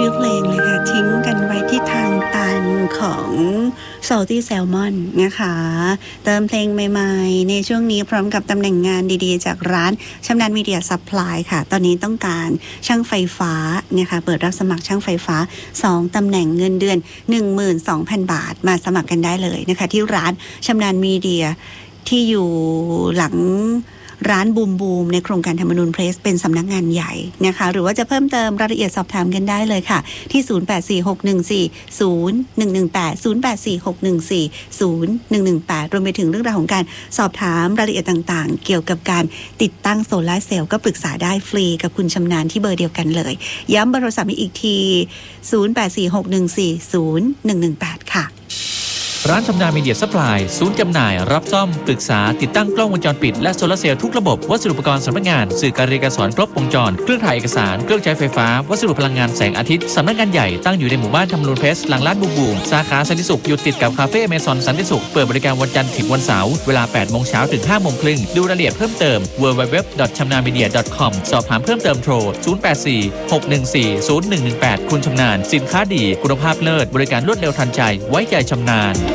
ชื่อเพลงเลยค่ะทิ้งกันไว้ที่ทางตันของ Salty Salmon นะคะเติมเพลงใหม่ๆในช่วงนี้พร้อมกับตำแหน่งงานดีๆจากร้านชำนาญมีเดียซัพพลายค่ะตอนนี้ต้องการช่างไฟฟ้านะคะเปิดรับสมัครช่างไฟฟ้า2ตำแหน่งเงินเดือน 12,000 บาทมาสมัครกันได้เลยนะคะที่ร้านชำนาญมีเดียที่อยู่หลังร้านบูมบูมในโครงการธรรมนูญเพรสเป็นสำนักงานใหญ่นะคะหรือว่าจะเพิ่มเติมรายละเอียดสอบถามกันได้เลยค่ะที่0846140118 0846140118รวมไปถึงเรื่องราวของการสอบถามรายละเอียดต่างๆเกี่ยวกับการติดตั้งโซลาร์เซลล์ก็ปรึกษาได้ฟรีกับคุณชำนาญที่เบอร์เดียวกันเลยย้ำเบอร์โทรศัพท์อีกที0846140118ค่ะร้านชำนาญมีเดียซัพพลายศูนย์จำหน่ายรับซ่อมปรึกษาติดตั้งกล้องวงจรปิดและโซลาร์เซลล์ทุกระบบวัสดุอุปกรณ์สำนักงานสื่อการเรียนการสอนครบวงจรเครื่องถ่ายเอกสารเครื่องใช้ไฟฟ้าวัสดุพลังงานแสงอาทิตย์สำนักงานใหญ่ตั้งอยู่ในหมู่บ้านธรรมนูญเพรสหลังร้านบูมบูมสาขาสันติสุขอยู่ติดกับคาเฟ่เมซอนสันติสุขเปิดบริการวันจันทร์ถึงวันเสาร์เวลา 8 โมงเช้าถึง 5 โมงครึ่งดูรายละเอียดเพิ่มเติม www.chamnamedia.com สอบถามเพิ่มเติมโทร0846140118คุณชำนาญสินค้าดีคุณภาพเลิศบริการรวดเร็วทันใจไว้ใจชำนาญ